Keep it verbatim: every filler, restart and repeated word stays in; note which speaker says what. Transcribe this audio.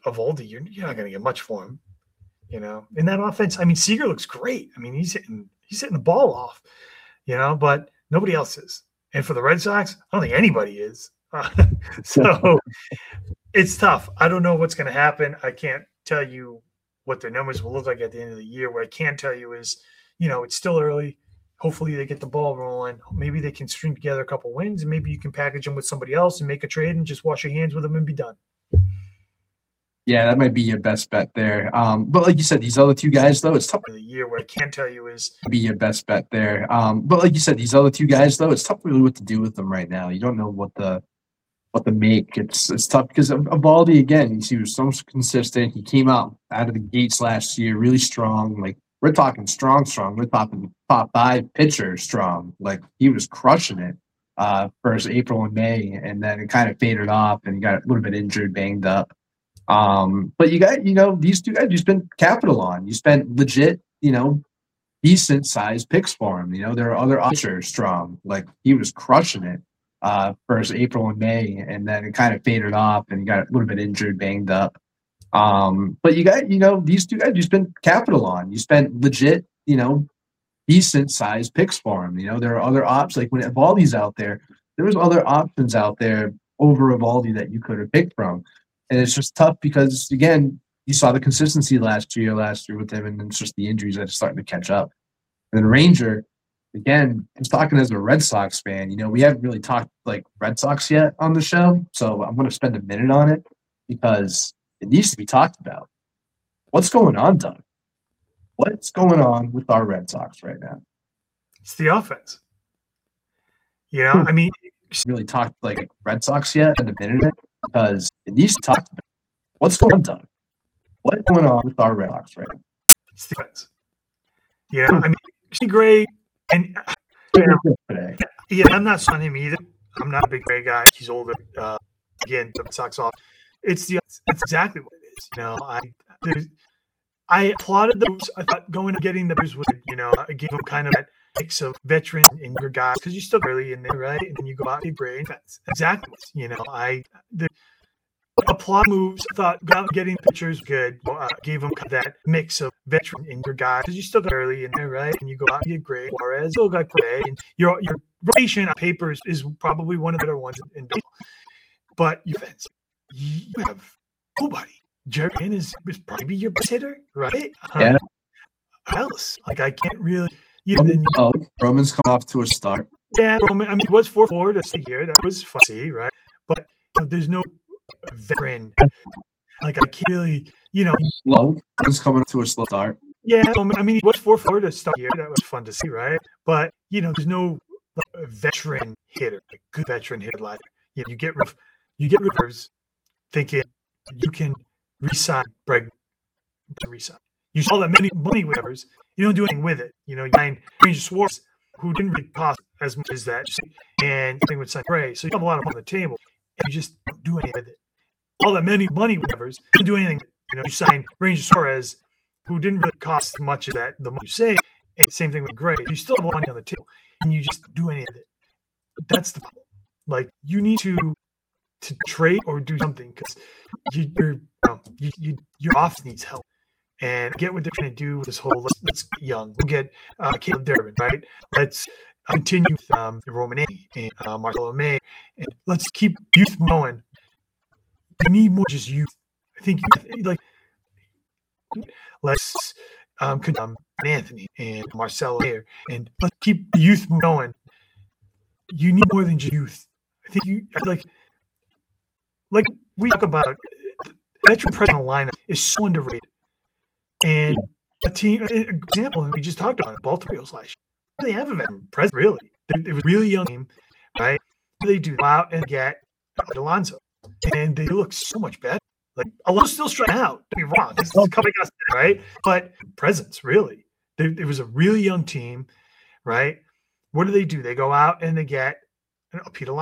Speaker 1: Eovaldi, you're, you're not going to get much for him. You know, in that offense, I mean, Seager looks great. I mean, he's hitting he's hitting the ball off. You know, but nobody else is. And for the Red Sox, I don't think anybody is. Uh, so it's tough. I don't know what's going to happen. I can't tell you what their numbers will look like at the end of the year. What I can tell you is, you know, it's still early. Hopefully they get the ball rolling. Maybe they can string together a couple wins, and maybe you can package them with somebody else and make a trade and just wash your hands with them and be done.
Speaker 2: Yeah, that might be your best bet there. Um, but like you said, these other two guys, though, it's tough.
Speaker 1: The year what I can tell you is
Speaker 2: be your best bet there. Um, but like you said, these other two guys, though, it's tough really what to do with them right now. You don't know what the what to make. It's it's tough because Eovaldi, again, he was so consistent. He came out out of the gates last year really strong. Like, we're talking strong, strong. We're talking top five pitcher strong. Like, he was crushing it uh, first April and May, and then it kind of faded off, and he got a little bit injured, banged up. Um, but you got, you know, these two guys you spent capital on. You spent legit, you know, decent sized picks for him. You know, there are other options strong. Like, he was crushing it uh, first April and May, and then it kind of faded off, and he got a little bit injured, banged up. Um, but you got, you know, these two guys you spent capital on. You spent legit, you know, decent sized picks for him. You know, there are other options. Like, when Eovaldi's out there, there was other options out there over Eovaldi that you could have picked from. And it's just tough because, again, you saw the consistency last year, last year with him, and it's just the injuries that are starting to catch up. And then Ranger, again, I'm talking as a Red Sox fan. You know, we haven't really talked like Red Sox yet on the show, so I'm going to spend a minute on it because it needs to be talked about. What's going on, Doug? What's going on with our Red Sox right now?
Speaker 1: It's the offense. You know, I mean,
Speaker 2: really talked like Red Sox yet in a minute because it needs to talk about what's going on, Doug. What's going on with our Red Sox right now?
Speaker 1: It's the offense. You know, I mean, Sonny Gray, and you know, yeah, I'm not on him either. I'm not a big Gray guy. He's older. Uh, again, the Red Sox off. It's the it's exactly what it is. You know, I there's, I applauded those. I thought going and getting the was, you know, I gave them kind of that mix of veteran and younger guys because you're still early in there, right? And then you go out and Gray. That's exactly, you know, I the applaud moves. I thought go out and getting pitchers good. Well, I gave them kind of that mix of veteran and younger guys because you're still early in there, right? And you go out and get Gray, Juarez, still got Gray, and your your rotation on paper is, is probably one of the better ones in baseball. But your fans, you have nobody. Jerry is, is probably your best hitter, right?
Speaker 2: Yeah.
Speaker 1: Um, else? Like, I can't really. You know, then,
Speaker 2: oh, Roman's come off to a start.
Speaker 1: Yeah, Roman. I mean, it was four four this year. That was fun to see, right? But you know, there's no veteran. Like, I can't really, you know.
Speaker 2: Slow. Roman's coming to a slow start.
Speaker 1: Yeah, I mean, it was four four to start here. That was fun to see, right? But, you know, there's no like, veteran hitter, like good veteran hitter. Like, you know, you get rid of, you get rid of thinking you can resign Bregman, resign. You saw that many money waivers. You don't do anything with it. You know, you find Ranger Suarez, who didn't really cost as much as that, and nothing with Sonny Gray. So you have a lot of money on the table, and you just don't do anything with it. All that many money waivers, you don't do anything. You know, you sign Ranger Suarez, who didn't really cost much of that, the money you say, and same thing with Gray. You still have money on the table, and you just don't do anything with it. That's the problem. Like, you need to to trade or do something because you, you're um, you, you, your office needs help. And get what they're trying to do with this whole let's, let's get young. We'll get uh, Caleb Durbin, right? Let's continue with um, Roman A and uh, Marcelo May, and let's keep youth going. You need more just youth. I think like let's um, um Anthony and Marcelo here, and let's keep the youth going. You need more than just youth. I think you like like we talk about veteran present lineup is so underrated. And a team, an example, we just talked about it, Baltimore last year. They have a veteran present, really. It was a really young team, right? They do go out and get Alonso, and they look so much better. Like, Alonso's still striking out, don't be wrong. It's still coming out, right? But presence, really. They, it was a really young team, right? What do they do? They go out and they get Pete Alonso.